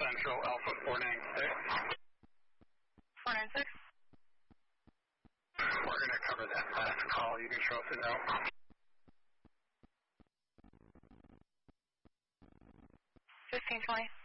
Central Alpha 496. 496. We're going to cover that last call. You can show us a note. 1520.